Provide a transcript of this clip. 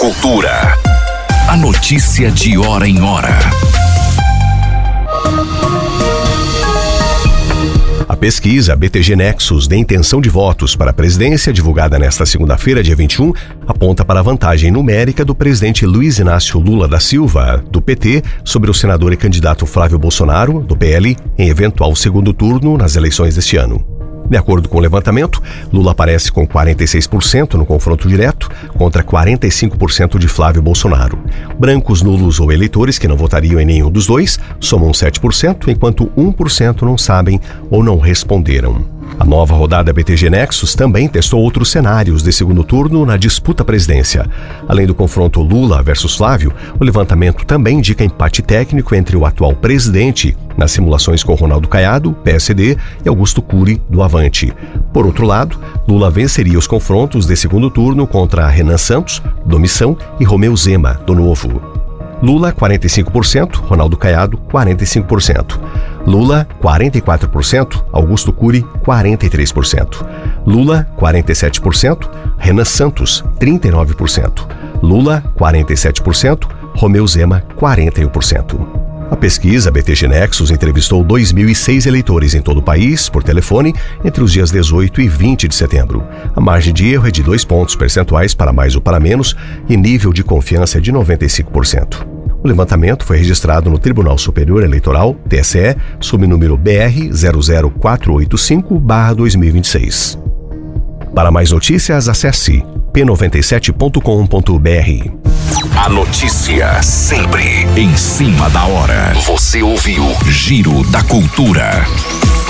Cultura. A notícia de hora em hora. A pesquisa BTG Nexus de intenção de votos para a presidência, divulgada nesta segunda-feira, dia 21, aponta para a vantagem numérica do presidente Luiz Inácio Lula da Silva, do PT, sobre o senador e candidato Flávio Bolsonaro, do PL, em eventual segundo turno nas eleições deste ano. De acordo com o levantamento, Lula aparece com 46% no confronto direto contra 45% de Flávio Bolsonaro. Brancos, nulos ou eleitores que não votariam em nenhum dos dois somam 7%, enquanto 1% não sabem ou não responderam. A nova rodada BTG Nexus também testou outros cenários de segundo turno na disputa à presidência. Além do confronto Lula versus Flávio, o levantamento também indica empate técnico entre o atual presidente, nas simulações com Ronaldo Caiado, PSD, e Augusto Cury, do Avante. Por outro lado, Lula venceria os confrontos de segundo turno contra Renan Santos, do Missão, e Romeu Zema, do Novo. Lula, 45%, Ronaldo Caiado, 45%. Lula, 44%, Augusto Cury, 43%. Lula, 47%, Renan Santos, 39%. Lula, 47%, Romeu Zema, 41%. A pesquisa BTG Nexus entrevistou 2.006 eleitores em todo o país, por telefone, entre os dias 18 e 20 de setembro. A margem de erro é de 2 pontos percentuais para mais ou para menos e nível de confiança é de 95%. O levantamento foi registrado no Tribunal Superior Eleitoral, TSE, sob número BR 00485/2026. Para mais notícias, acesse p97.com.br. A notícia sempre em cima da hora. Você ouviu Giro da Cultura.